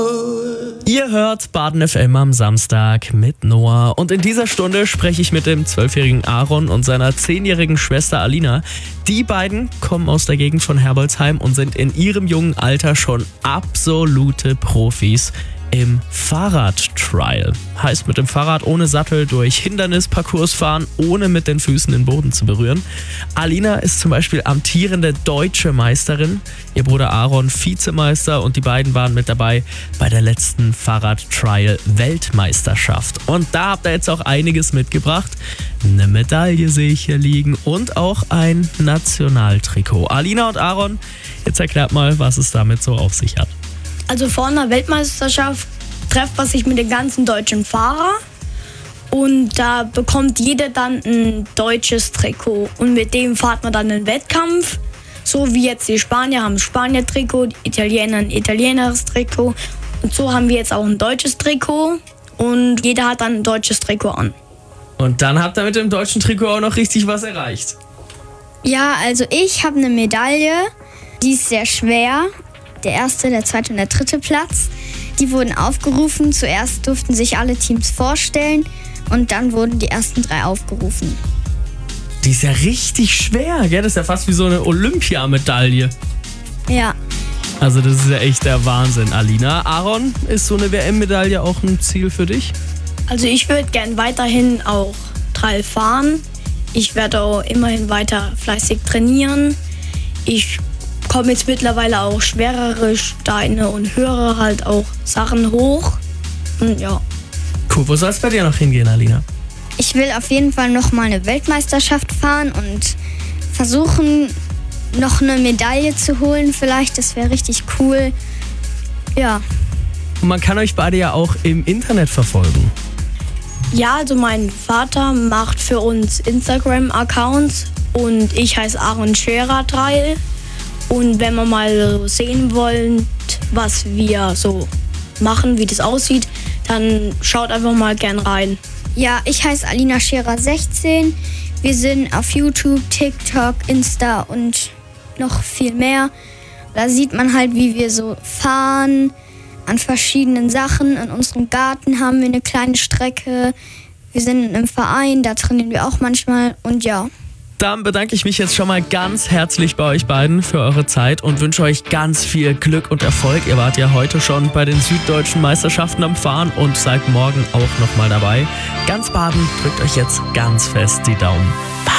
Ihr hört Baden FM am Samstag mit Noah. Und in dieser Stunde spreche ich mit dem 12-jährigen Aaron und seiner 10-jährigen Schwester Alina. Die beiden kommen aus der Gegend von Herbolzheim und sind in ihrem jungen Alter schon absolute Profis im Fahrradtrial. Heißt mit dem Fahrrad ohne Sattel durch Hindernisparcours fahren, ohne mit den Füßen den Boden zu berühren. Alina ist zum Beispiel amtierende deutsche Meisterin, ihr Bruder Aaron Vizemeister und die beiden waren mit dabei bei der letzten Fahrradtrial-Weltmeisterschaft. Und da habt ihr jetzt auch einiges mitgebracht. Eine Medaille sehe ich hier liegen und auch ein Nationaltrikot. Alina und Aaron, jetzt erklärt mal, was es damit so auf sich hat. Also vor einer Weltmeisterschaft trifft man sich mit den ganzen deutschen Fahrern und da bekommt jeder dann ein deutsches Trikot und mit dem fährt man dann einen Wettkampf. So wie jetzt die Spanier haben ein Spanier-Trikot, die Italiener ein italienisches Trikot und so haben wir jetzt auch ein deutsches Trikot und jeder hat dann ein deutsches Trikot an. Und dann habt ihr mit dem deutschen Trikot auch noch richtig was erreicht. Ja, also ich habe eine Medaille, die ist sehr schwer. Der erste, der zweite und der dritte Platz. Die wurden aufgerufen. Zuerst durften sich alle Teams vorstellen und dann wurden die ersten 3 aufgerufen. Die ist ja richtig schwer, gell? Das ist ja fast wie so eine Olympiamedaille. Ja. Also das ist ja echt der Wahnsinn, Alina. Aaron, ist so eine WM-Medaille auch ein Ziel für dich? Also ich würde gern weiterhin auch Trial fahren. Ich werde auch immerhin weiter fleißig trainieren. Ich komme jetzt mittlerweile auch schwerere Steine und höre halt auch Sachen hoch. Und ja. Cool, wo soll es bei dir noch hingehen, Alina? Ich will auf jeden Fall noch mal eine Weltmeisterschaft fahren und versuchen, noch eine Medaille zu holen. Vielleicht, das wäre richtig cool. Ja. Und man kann euch beide ja auch im Internet verfolgen. Ja, also mein Vater macht für uns Instagram-Accounts und ich heiße Aaron Scherer Trial. Und wenn wir mal sehen wollen, was wir so machen, wie das aussieht, dann schaut einfach mal gern rein. Ja, ich heiße Alina Scherer 16. Wir sind auf YouTube, TikTok, Insta und noch viel mehr. Da sieht man halt, wie wir so fahren an verschiedenen Sachen. In unserem Garten haben wir eine kleine Strecke. Wir sind im Verein, da trainieren wir auch manchmal und ja. Dann bedanke ich mich jetzt schon mal ganz herzlich bei euch beiden für eure Zeit und wünsche euch ganz viel Glück und Erfolg. Ihr wart ja heute schon bei den süddeutschen Meisterschaften am Fahren und seid morgen auch nochmal dabei. Ganz Baden drückt euch jetzt ganz fest die Daumen.